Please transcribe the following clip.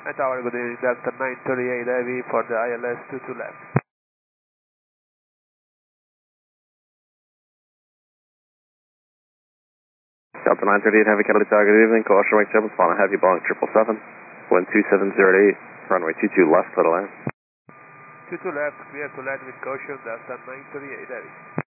And tower, good evening, Delta 938 Heavy for the ILS 22 left. Delta 938 Heavy, Catalytic Tower, good evening, caution wake 7, spawn heavy, Boeing 777, wind 2708, runway 22 left, total land. 22 left, clear to land with caution, Delta 938 Heavy.